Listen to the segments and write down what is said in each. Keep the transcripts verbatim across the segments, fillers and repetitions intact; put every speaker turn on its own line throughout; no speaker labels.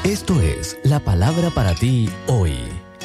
Esto es la palabra para ti hoy.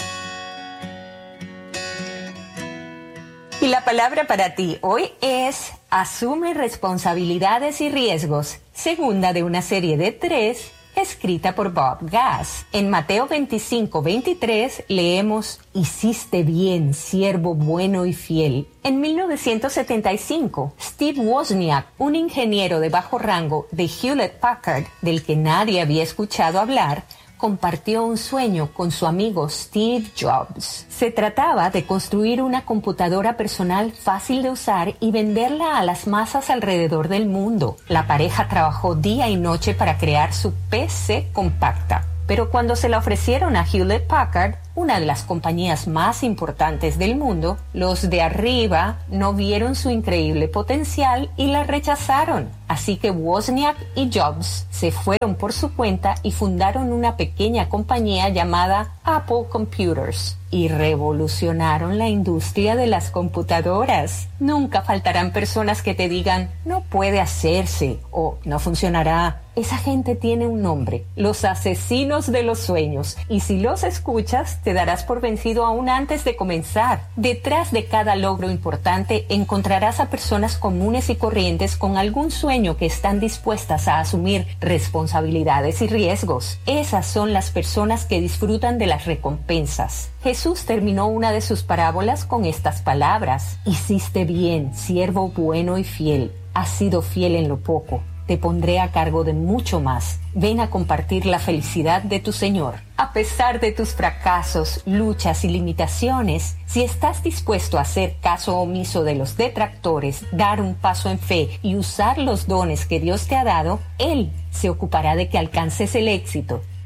Y la palabra para ti hoy es: asume responsabilidades y riesgos, segunda de una serie de tres, escrita por Bob Gass. En Mateo veinticinco, veintitrés leemos: hiciste bien, siervo bueno y fiel. En mil novecientos setenta y cinco, Steve Wozniak, un ingeniero de bajo rango de Hewlett Packard, del que nadie había escuchado hablar, compartió un sueño con su amigo Steve Jobs. Se trataba de construir una computadora personal fácil de usar y venderla a las masas alrededor del mundo. La pareja trabajó día y noche para crear su P C compacta. Pero cuando se la ofrecieron a Hewlett Packard, una de las compañías más importantes del mundo, los de arriba no vieron su increíble potencial y la rechazaron. Así que Wozniak y Jobs se fueron por su cuenta y fundaron una pequeña compañía llamada Apple Computers y revolucionaron la industria de las computadoras. Nunca faltarán personas que te digan: no puede hacerse o no funcionará. Esa gente tiene un nombre: los asesinos de los sueños. Y si los escuchas, te darás por vencido aún antes de comenzar. Detrás de cada logro importante encontrarás a personas comunes y corrientes con algún sueño que están dispuestas a asumir responsabilidades y riesgos. Esas son las personas que disfrutan de las recompensas. Jesús terminó una de sus parábolas con estas palabras: hiciste bien, siervo bueno y fiel. Has sido fiel en lo poco. Te pondré a cargo de mucho más. Ven a compartir la felicidad de tu Señor. A pesar de tus fracasos, luchas y limitaciones, si estás dispuesto a hacer caso omiso de los detractores, dar un paso en fe y usar los dones que Dios te ha dado, Él se ocupará de que alcances el éxito